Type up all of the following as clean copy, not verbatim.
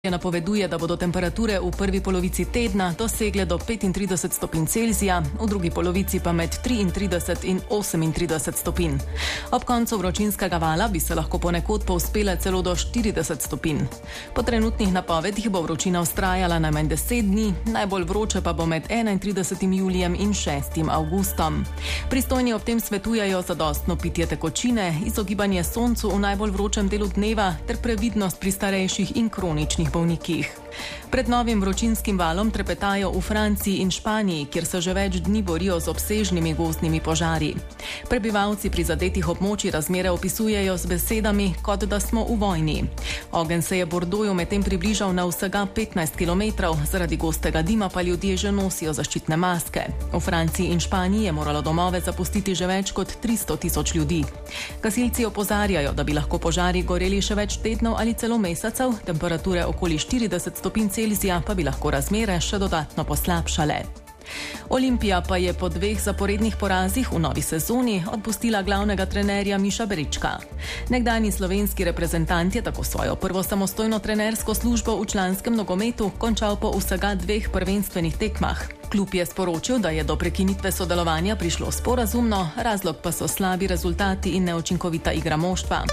Napoveduje, da bodo temperature v prvi polovici tedna dosegle do 35 stopinj Celzija, v drugi polovici pa med 33 in 38 stopinj. Ob koncu vročinskega vala bi se lahko ponekod povzpele celo do 40 stopinj. Po trenutnih napovedih bo vročina vztrajala najmanj 10 dni, najbolj vroče pa bo med 31. julijem in 6. avgustom. Pristojni ob tem svetujejo zadostno pitje tekočine, izogibanje soncu v najbolj vročem delu dneva ter previdnost pri starejših in kroničnih bolnikih. Pred novim vročinskim valom trepetajo v Franciji in Španiji, kjer se že več dni borijo z obsežnimi gozdnimi požari. Prebivalci prizadetih območij razmere opisujejo z besedami, kot da smo v vojni. Ogenj se je Bordeauxu medtem približal na vsega 15 km, zaradi gostega dima pa ljudje že nosijo zaščitne maske. V Franciji in Španiji je moralo domove zapustiti že več kot 300 tisoč ljudi. Gasilci opozarjajo, da bi lahko požari goreli še več tednov ali celo mesecev, temperature okoli 40 stopinj Celzija pa bi lahko razmere še dodatno poslabšale. Olimpija pa je po 2 zaporednih porazih v novi sezoni odpustila glavnega trenerja Miša Brička. Nekdanji slovenski reprezentant je tako svojo prvo samostojno trenersko službo v članskem nogometu končal po vsega 2 prvenstvenih tekmah. Klub je sporočil, da je do prekinitve sodelovanja prišlo sporazumno, razlog pa so slabi rezultati in neučinkovita igra moštva.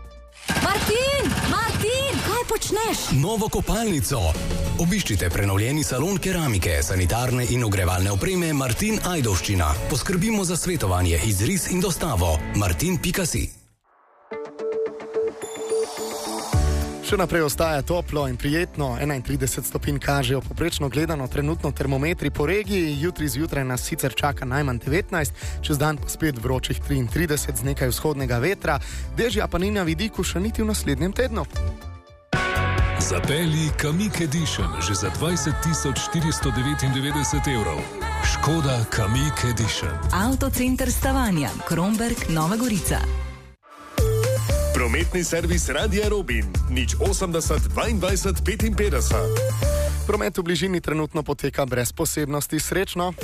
Martin, kaj počneš? Novo kopalnico. Obiščite prenovljeni salon keramike, sanitarne in ogrevalne opreme Martin Ajdovščina. Poskrbimo za svetovanje, izris in dostavo. Martin.si. Še naprej ostaja toplo in prijetno, 31 stopinj kažejo poprečno gledano trenutno termometri po regiji, jutri zjutraj nas sicer čaka najmanj 19, čez dan pa spet vročih 33 z nekaj vzhodnega vetra, dežja pa ni na vidiku še niti v naslednjem tednu. Zapelji Kamiq Edition že za 20.499 evrov. Škoda Kamiq Edition. Avtocenter Stavanja, Kromberk, Nova Gorica. Prometni servis Radia Robin, 080 22 55. Promet v bližini trenutno poteka brez posebnosti, srečno.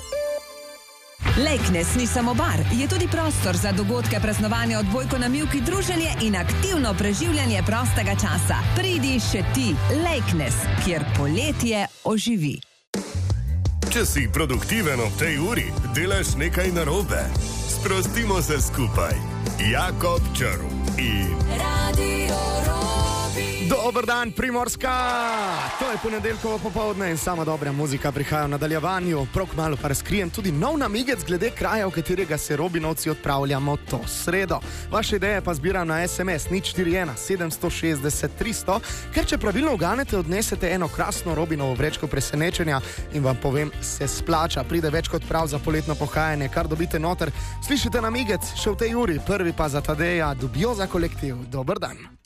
Leknes ni samo bar, je tudi prostor za dogodke, praznovanja, odbojko na mivki, druženje in aktivno preživljanje prostega časa. Pridi še ti, Leknes, kjer poletje oživi. Če si produktiven ob tej uri, delaš nekaj narobe. Sprostimo se skupaj. Jakob Črv in Radio Robin. Dober dan, Primorska! To je ponedeljkovo popoldne in sama dobra muzika prihaja v nadaljevanju. Prav kmalu pa razkrijem tudi nov namigec glede kraja, v katerega se Robinovci odpravljamo to sredo. Vaše ideje pa zbiram na SMS 041 760 300, ker če pravilno uganete, odnesete eno krasno Robinovo vrečko presenečenja in vam povem, se splača. Pride več kot prav za poletno pohajanje, kar dobite noter. Slišite namigec še v tej uri, prvi pa za Tadeja, Dubioza kolektiv. Dober dan.